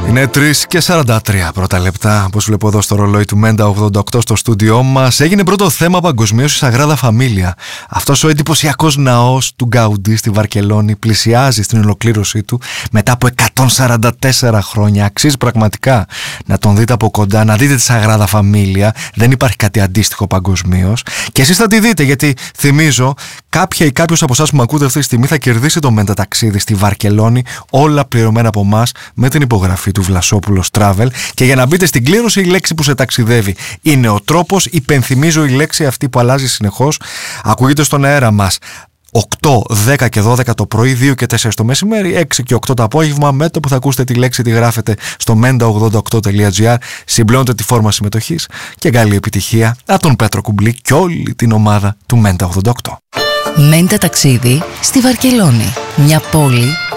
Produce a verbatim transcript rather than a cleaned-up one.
Είναι τρεις και σαράντα τρία πρώτα λεπτά, όπως βλέπω εδώ στο ρολόι του Μέντα ογδόντα οκτώ στο στούντιό μας. Έγινε πρώτο θέμα παγκοσμίως η Σαγράδα Φαμίλια. Αυτός ο εντυπωσιακός ναός του Γκαουντί στη Βαρκελόνη πλησιάζει στην ολοκλήρωσή του μετά από εκατόν σαράντα τέσσερα χρόνια. Αξίζει πραγματικά να τον δείτε από κοντά, να δείτε τη Σαγράδα Φαμίλια. Δεν υπάρχει κάτι αντίστοιχο παγκοσμίως. Και εσείς θα τη δείτε, γιατί θυμίζω, κάποια ή κάποιος από εσάς που με ακούτε αυτή τη στιγμή θα κερδίσει το Μέντα ταξίδι στη Βαρκελόνη, όλα πληρωμένα από εμάς με την υπογραφή του Βλασόπουλος Travel. Και για να μπείτε στην κλήρωση, η λέξη που σε ταξιδεύει είναι ο τρόπος. Υπενθυμίζω, η λέξη αυτή που αλλάζει συνεχώς ακούγεται στον αέρα μας οκτώ, δέκα και δώδεκα το πρωί, δύο και τέσσερα το μεσημέρι, έξι και οκτώ το απόγευμα. Με το που θα ακούσετε τη λέξη, τη γράφετε στο μέντα ογδόντα οκτώ τελεία τζι άρ, συμπληρώνετε τη φόρμα συμμετοχής και καλή επιτυχία από τον Πέτρο Κουμπλή και όλη την ομάδα του Μέντα ογδόντα οκτώ. Μέντα ταξίδι στη Βαρκελόνη, μια πόλη